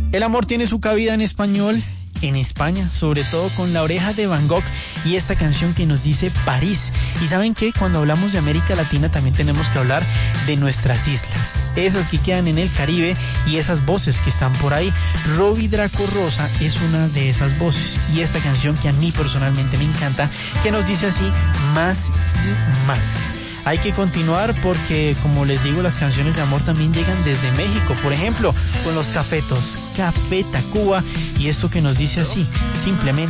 El amor tiene su cabida en español, en España, sobre todo con La Oreja de Van Gogh y esta canción que nos dice París. Y ¿saben qué? Cuando hablamos de América Latina también tenemos que hablar de nuestras islas, esas que quedan en el Caribe y esas voces que están por ahí. Robbie Draco Rosa es una de esas voces y esta canción que a mí personalmente me encanta, que nos dice así: más y más. Hay que continuar porque, como les digo, las canciones de amor también llegan desde México, por ejemplo, con los Cafetos, Café Tacuba, y esto que nos dice así, simplemente